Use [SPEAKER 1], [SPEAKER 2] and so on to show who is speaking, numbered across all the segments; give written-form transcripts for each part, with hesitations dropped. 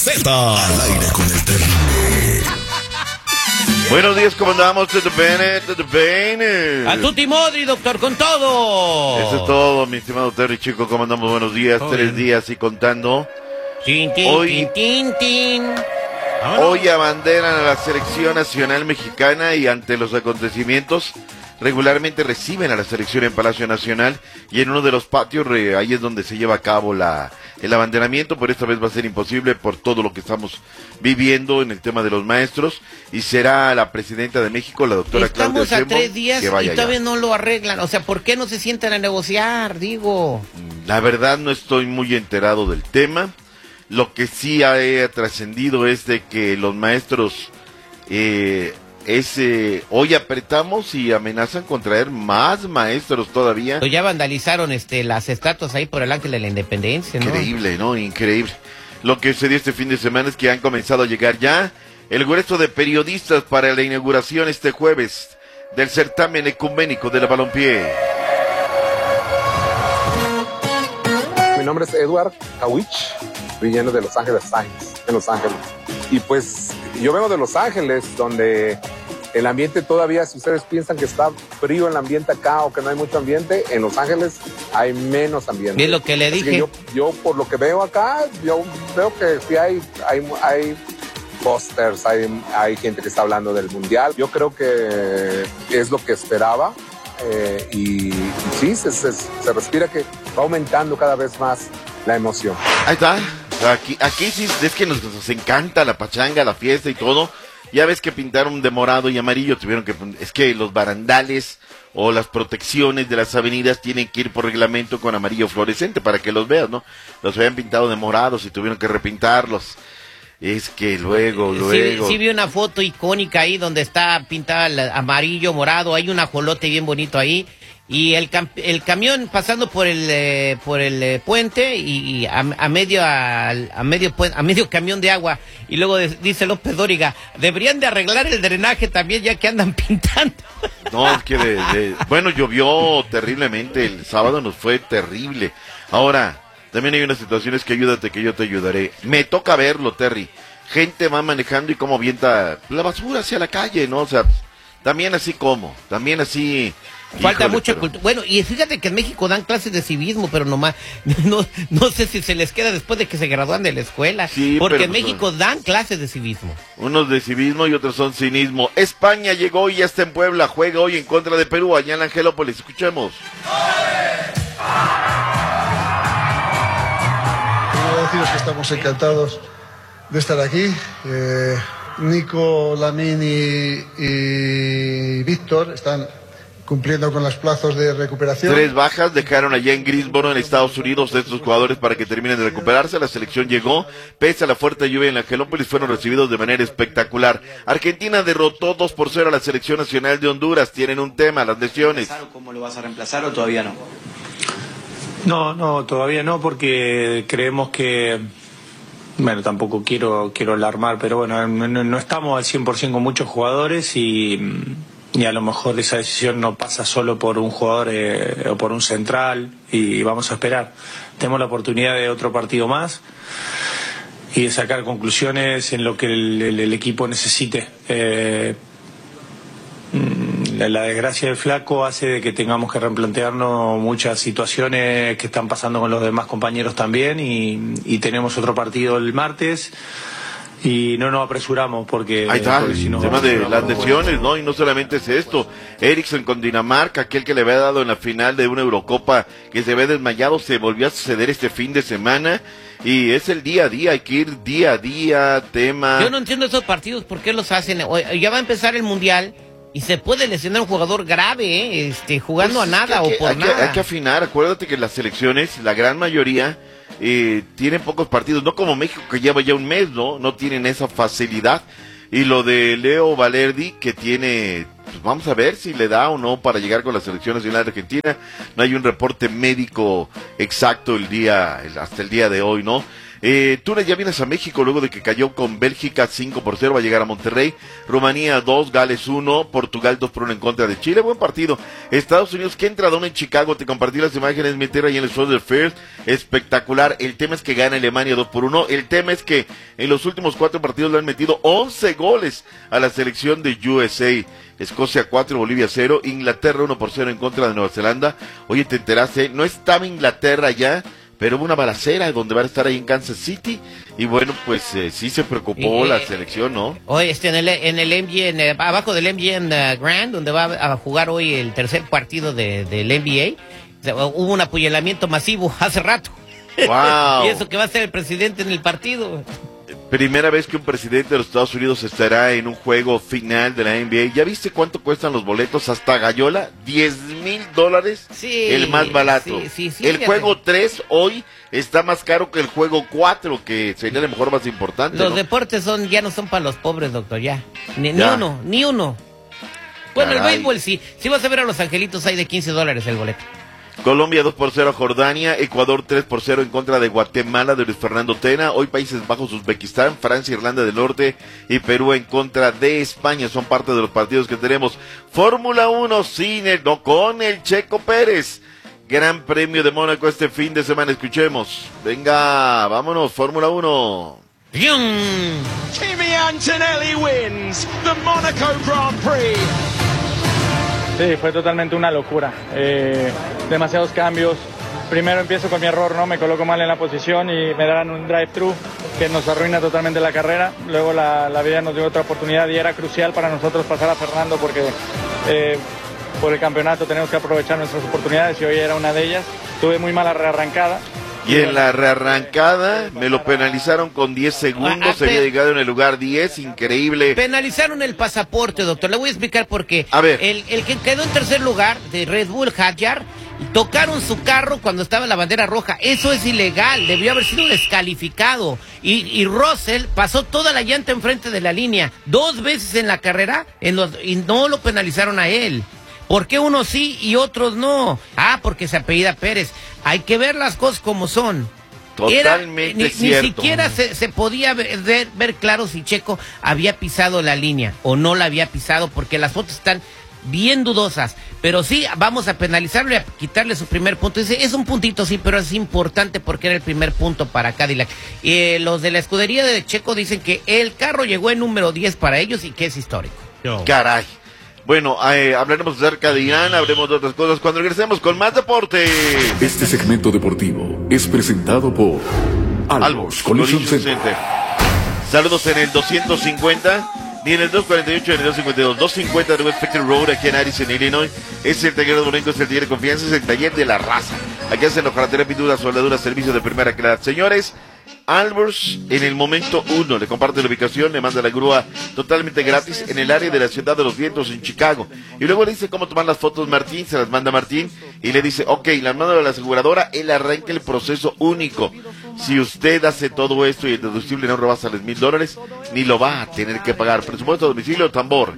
[SPEAKER 1] Z al aire con el terrible.
[SPEAKER 2] Buenos días, ¿cómo andamos? ¿Todo bien?
[SPEAKER 3] A tutti modri, doctor, con todo.
[SPEAKER 2] Eso es todo, mi estimado Terry, chico, ¿cómo andamos? Buenos días,
[SPEAKER 3] Todo
[SPEAKER 2] 3
[SPEAKER 3] bien.
[SPEAKER 2] días y contando.
[SPEAKER 3] Tin, tin,
[SPEAKER 2] Hoy-
[SPEAKER 3] tin, tin, tin.
[SPEAKER 2] Hoy abanderan a la selección nacional mexicana y ante los acontecimientos regularmente reciben a la selección en Palacio Nacional y en uno de los patios ahí es donde se lleva a cabo el abanderamiento, pero esta vez va a ser imposible por todo lo que estamos viviendo en el tema de los maestros y será la presidenta de México, la doctora Claudia
[SPEAKER 3] Estamos a
[SPEAKER 2] Sheinbaum,
[SPEAKER 3] 3 días
[SPEAKER 2] que
[SPEAKER 3] y
[SPEAKER 2] vaya
[SPEAKER 3] todavía
[SPEAKER 2] allá.
[SPEAKER 3] no lo arreglan. O sea, ¿por qué no se sientan a negociar? Digo.
[SPEAKER 2] La verdad no estoy muy enterado del tema. Lo que sí ha trascendido es de que los maestros hoy apretamos y amenazan con traer más maestros todavía.
[SPEAKER 3] Pues ya vandalizaron las estatuas ahí por el Ángel de la Independencia, ¿no?
[SPEAKER 2] Increíble, ¿no? Increíble. Lo que sucedió este fin de semana es que han comenzado a llegar ya el grueso de periodistas para la inauguración este jueves del certamen ecuménico de la balompié.
[SPEAKER 4] Mi nombre es Edward Kawich, villano de Los Ángeles Times, en Los Ángeles. Y pues yo vengo de Los Ángeles, donde el ambiente todavía, si ustedes piensan que está frío el ambiente acá o que no hay mucho ambiente, en Los Ángeles hay menos ambiente.
[SPEAKER 3] Es lo que le
[SPEAKER 4] Así
[SPEAKER 3] dije.
[SPEAKER 4] que yo por lo que veo acá, yo veo que sí hay pósters, hay gente que está hablando del Mundial. Yo creo que es lo que esperaba. Y sí, se respira que va aumentando cada vez más la emoción.
[SPEAKER 2] Ahí está. Aquí sí es que nos encanta la pachanga, la fiesta y todo. Ya ves que pintaron de morado y amarillo, es que los barandales o las protecciones de las avenidas tienen que ir por reglamento con amarillo fluorescente para que los veas, ¿no? Los habían pintado de morados y tuvieron que repintarlos. Es que luego.
[SPEAKER 3] Sí vi una foto icónica ahí donde está pintada el amarillo, morado, hay un ajolote bien bonito ahí y el camión pasando por el puente y a medio camión de agua y luego dice López Dóriga, deberían de arreglar el drenaje también ya que andan pintando.
[SPEAKER 2] No, es que bueno, llovió terriblemente, el sábado nos fue terrible. Ahora, también hay unas situaciones que ayúdate que yo te ayudaré. Me toca verlo, Terry. Gente va manejando y cómo avienta la basura hacia la calle, ¿no? O sea, también así.
[SPEAKER 3] Falta
[SPEAKER 2] Híjole,
[SPEAKER 3] mucha
[SPEAKER 2] pero-
[SPEAKER 3] cultura. Bueno, y fíjate que en México dan clases de civismo, pero nomás, no sé si se les queda después de que se gradúan de la escuela.
[SPEAKER 2] Sí,
[SPEAKER 3] porque
[SPEAKER 2] pero
[SPEAKER 3] en
[SPEAKER 2] pues,
[SPEAKER 3] México dan clases de civismo.
[SPEAKER 2] Unos de civismo y otros son cinismo. España llegó y ya está en Puebla. Juega hoy en contra de Perú, allá en la Angelópolis. Escuchemos.
[SPEAKER 5] Quiero deciros que estamos encantados de estar aquí. Nico, Lamine y Víctor están cumpliendo con los plazos de recuperación.
[SPEAKER 2] 3 bajas dejaron allá en Greensboro, en Estados Unidos, de estos jugadores para que terminen de recuperarse. La selección llegó, pese a la fuerte lluvia en la Angelópolis, fueron recibidos de manera espectacular. Argentina derrotó 2-0 a la selección nacional de Honduras. Tienen un tema, las lesiones.
[SPEAKER 6] ¿Cómo lo vas a reemplazar o todavía no?
[SPEAKER 7] No, todavía no, porque creemos que, bueno, tampoco quiero alarmar, pero bueno, no estamos al 100% con muchos jugadores y a lo mejor esa decisión no pasa solo por un jugador o por un central y vamos a esperar. Tenemos la oportunidad de otro partido más y de sacar conclusiones en lo que el equipo necesite. La desgracia del flaco hace de que tengamos que replantearnos muchas situaciones que están pasando con los demás compañeros también y tenemos otro partido el martes y no nos apresuramos porque
[SPEAKER 2] Ahí está,
[SPEAKER 7] porque si
[SPEAKER 2] el
[SPEAKER 7] nos
[SPEAKER 2] tema de
[SPEAKER 7] apresuramos,
[SPEAKER 2] las
[SPEAKER 7] bueno.
[SPEAKER 2] lesiones, ¿no? Y no solamente es esto. Eriksen con Dinamarca, aquel que le había dado en la final de una Eurocopa, que se había desmayado, se volvió a suceder este fin de semana. Y es el día a día, hay que ir día a día, tema...
[SPEAKER 3] Yo no entiendo esos partidos, ¿por qué los hacen? Ya va a empezar el Mundial y se puede lesionar un jugador grave, jugando
[SPEAKER 2] Pues
[SPEAKER 3] a nada o por
[SPEAKER 2] hay
[SPEAKER 3] nada.
[SPEAKER 2] hay que afinar, acuérdate que las selecciones, la gran mayoría, tienen pocos partidos, no como México que lleva ya un mes, no tienen esa facilidad. Y lo de Leo Valerdi, que tiene, pues vamos a ver si le da o no para llegar con la selección nacional de Argentina. No hay un reporte médico exacto hasta el día de hoy, ¿no? Túnez ya vienes a México luego de que cayó con Bélgica 5-0, va a llegar a Monterrey. Rumanía 2, Gales 1, Portugal 2-1 en contra de Chile, buen partido. Estados Unidos, que entradón en Chicago, te compartí las imágenes, mi tierra, y en el Soldier Field, espectacular. El tema es que gana Alemania 2-1, el tema es que en los últimos 4 partidos le han metido 11 goles a la selección de USA. Escocia 4, Bolivia 0, Inglaterra 1-0 en contra de Nueva Zelanda. Oye, te enteraste, no estaba Inglaterra ya, pero hubo una balacera donde van a estar ahí en Kansas City, y bueno, pues sí se preocupó la selección, ¿no?
[SPEAKER 3] Hoy en el MGM, abajo del MGM Grand, donde va a jugar hoy el tercer partido del NBA, hubo un apuñalamiento masivo hace rato.
[SPEAKER 2] Wow.
[SPEAKER 3] Y eso que va a ser el presidente en el partido.
[SPEAKER 2] Primera vez que un presidente de los Estados Unidos estará en un juego final de la NBA. ¿Ya viste cuánto cuestan los boletos? Hasta Gallola, $10,000,
[SPEAKER 3] sí,
[SPEAKER 2] el más barato.
[SPEAKER 3] Sí,
[SPEAKER 2] el juego 3 hoy está más caro que el juego 4, que sería a lo mejor más importante.
[SPEAKER 3] Los
[SPEAKER 2] ¿no?
[SPEAKER 3] deportes ya no son para los pobres, doctor, ya. Ni uno. Bueno,
[SPEAKER 2] Caray.
[SPEAKER 3] el béisbol sí. Si vas a ver a los angelitos, hay de $15 el boleto.
[SPEAKER 2] Colombia 2-0 a Jordania, Ecuador 3-0 en contra de Guatemala de Luis Fernando Tena, hoy Países Bajos, Uzbekistán, Francia, Irlanda del Norte y Perú en contra de España, son parte de los partidos que tenemos. Fórmula 1 con el Checo Pérez, Gran Premio de Mónaco este fin de semana, escuchemos, venga, vámonos, Fórmula 1.
[SPEAKER 8] Kimi Antonelli wins the Monaco Grand Prix.
[SPEAKER 9] Sí, fue totalmente una locura. Demasiados cambios. Primero empiezo con mi error, ¿no? Me coloco mal en la posición y me dan un drive-thru que nos arruina totalmente la carrera. Luego la vida nos dio otra oportunidad y era crucial para nosotros pasar a Fernando porque por el campeonato tenemos que aprovechar nuestras oportunidades y hoy era una de ellas. Tuve muy mala rearrancada.
[SPEAKER 2] Y en la rearrancada me lo penalizaron con 10 segundos, se había llegado en el lugar 10, increíble.
[SPEAKER 3] Penalizaron el pasaporte, doctor, le voy a explicar por qué.
[SPEAKER 2] A ver.
[SPEAKER 3] El que quedó en tercer lugar de Red Bull, Hadjar, tocaron su carro cuando estaba en la bandera roja. Eso es ilegal, debió haber sido descalificado. Y Russell pasó toda la llanta enfrente de la línea 2 veces en la carrera y no lo penalizaron a él. ¿Por qué unos sí y otros no? Porque se apellida Pérez. Hay que ver las cosas como son.
[SPEAKER 2] Totalmente cierto.
[SPEAKER 3] Ni siquiera se podía ver claro si Checo había pisado la línea o no la había pisado, porque las fotos están bien dudosas. Pero sí, vamos a penalizarle, a quitarle su primer punto. Dice, es un puntito, sí, pero es importante porque era el primer punto para Cadillac. Los de la escudería de Checo dicen que el carro llegó en número 10 para ellos y que es histórico.
[SPEAKER 2] Caray. Bueno, hablaremos acerca de Irán, hablemos de otras cosas cuando regresemos con más deporte.
[SPEAKER 1] Este segmento deportivo es presentado por Albors Collision Center.
[SPEAKER 2] Saludos en el 250, ni en el 248, ni en el 252. 250 de West Factory Road, aquí en Addison, Illinois. Es el taller de Bolenco, es el taller de confianza, es el taller de la raza. Aquí hacen hojalatería, pintura, soldadura, servicio de primera calidad. Señores, Albors en el momento 1 le comparte la ubicación, le manda la grúa totalmente gratis en el área de la Ciudad de los Vientos en Chicago, y luego le dice cómo tomar las fotos Martín, se las manda Martín y le dice, ok, la mano de la aseguradora, él arranca el proceso único. Si usted hace todo esto y el deducible no rebasa los $1,000, ni lo va a tener que pagar. Presupuesto a domicilio, tambor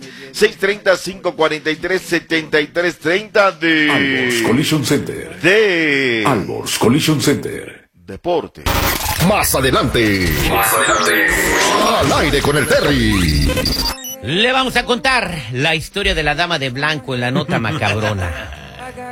[SPEAKER 2] 630-543-7330 de
[SPEAKER 1] Albors Collision Center.
[SPEAKER 2] de
[SPEAKER 1] Albors Collision Center.
[SPEAKER 2] Deporte.
[SPEAKER 1] Más adelante. Al aire con el Terry.
[SPEAKER 3] Le vamos a contar la historia de la dama de blanco en la nota macabrona.